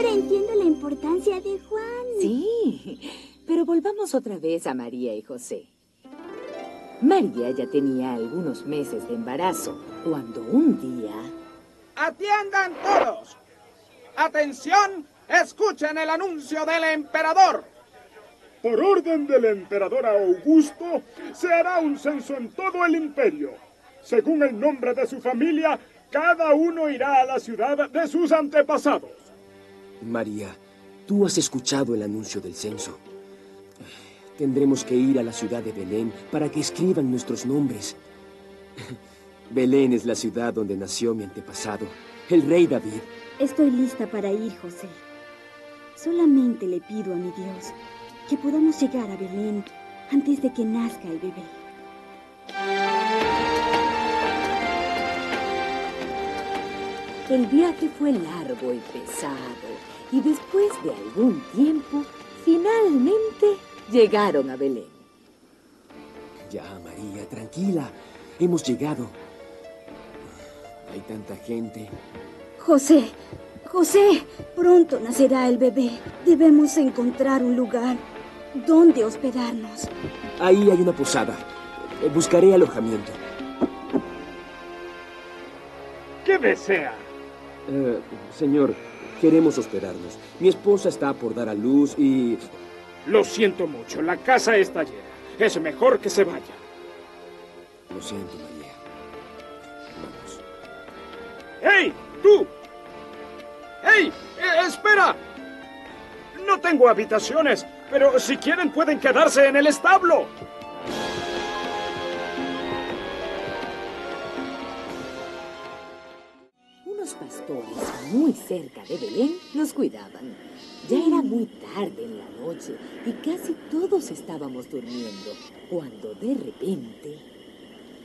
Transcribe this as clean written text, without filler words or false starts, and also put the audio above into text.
Ahora entiendo la importancia de Juan. Sí, pero volvamos otra vez a María y José. María ya tenía algunos meses de embarazo, cuando un día... ¡Atiendan todos! ¡Atención! ¡Escuchen el anuncio del emperador! Por orden del emperador Augusto, se hará un censo en todo el imperio. Según el nombre de su familia, cada uno irá a la ciudad de sus antepasados. María, tú has escuchado el anuncio del censo. Tendremos que ir a la ciudad de Belén para que escriban nuestros nombres. Belén es la ciudad donde nació mi antepasado, el rey David. Estoy lista para ir, José. Solamente le pido a mi Dios que podamos llegar a Belén antes de que nazca el bebé. El viaje fue largo y pesado, y después de algún tiempo, finalmente llegaron a Belén. Ya, María, tranquila. Hemos llegado. Hay tanta gente. José, pronto nacerá el bebé. Debemos encontrar un lugar donde hospedarnos. Ahí hay una posada. Buscaré alojamiento. ¿Qué desea? Señor, queremos hospedarnos. Mi esposa está por dar a luz y... Lo siento mucho, la casa está llena. Es mejor que se vaya. Lo siento, María. Vamos. ¡Hey, tú! ¡Hey! ¡Espera! No tengo habitaciones, pero si quieren pueden quedarse en el establo. Unos pastores muy cerca de Belén los cuidaban. Ya era muy tarde en la noche y casi todos estábamos durmiendo, cuando de repente...